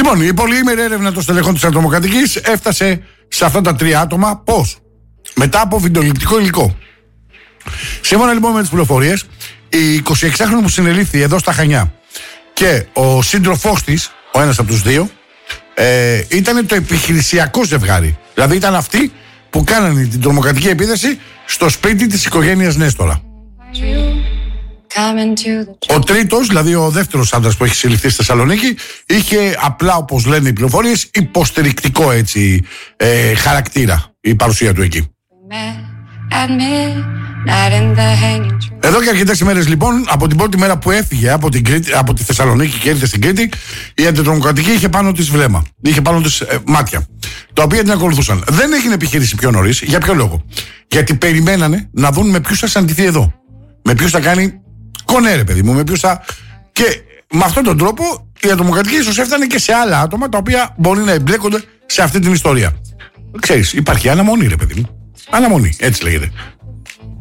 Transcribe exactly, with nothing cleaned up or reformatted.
Λοιπόν, η πολυήμερη έρευνα των στελεχών της ατομοκρατικής έφτασε σε αυτά τα τρία άτομα. Πώς? Μετά από βιντεοληπτικό υλικό. Σύμφωνα λοιπόν με τις πληροφορίες, η εικοσιεξάχρονη που συνελήφθη εδώ στα Χανιά και ο σύντροφός της, ο ένας από τους δύο, ε, ήταν το επιχειρησιακό ζευγάρι. Δηλαδή ήταν αυτοί που κάνανε την τρομοκρατική επίθεση στο σπίτι της οικογένειας Νέστορα. Ο τρίτος, δηλαδή ο δεύτερος άντρας που έχει συλληφθεί στη Θεσσαλονίκη, είχε απλά, όπως λένε οι πληροφορίες, υποστηρικτικό έτσι ε, χαρακτήρα η παρουσία του εκεί. Εδώ και αρκετές ημέρες λοιπόν, από την πρώτη μέρα που έφυγε από, την Κρήτη, από τη Θεσσαλονίκη και ήρθε στην Κρήτη, η αντιτρομοκρατική είχε πάνω της βλέμμα, είχε πάνω της ε, μάτια, τα οποία την ακολουθούσαν. Δεν έγινε επιχείρηση πιο νωρίς. Για ποιο λόγο? Γιατί περιμένανε να δουν με ποιους θα συναντηθεί εδώ, με ποιους θα κάνει κονέρε, παιδί μου, με ποιους θα. Και με αυτόν τον τρόπο η ατομοκρατική ίσως έφτανε και σε άλλα άτομα τα οποία μπορεί να εμπλέκονται σε αυτή την ιστορία. Ξέρεις, υπάρχει αναμονή, ρε παιδί μου. Αναμονή, έτσι λέγεται.